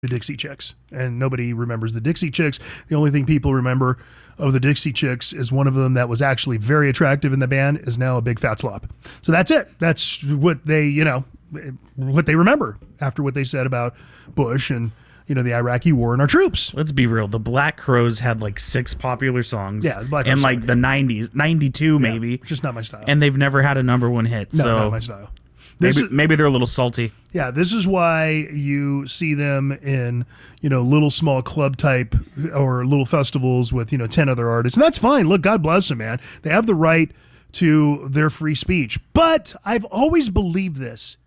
the Dixie Chicks, and nobody remembers the Dixie Chicks. The only thing people remember of the Dixie Chicks is one of them that was actually very attractive in the band is now a big fat slop. So that's it. That's what they, what they remember after what they said about Bush and, the Iraqi war and our troops. Let's be real. The Black Crowes had like 6 popular songs. Yeah, the Black in Crowes like the 90s, 92 maybe. Just not my style. And they've never had a #1 hit. No, so not my style. Maybe they're a little salty. Yeah, this is why you see them in, little small club type or little festivals with, 10 other artists. And that's fine. Look, God bless them, man. They have the right to their free speech. But I've always believed this.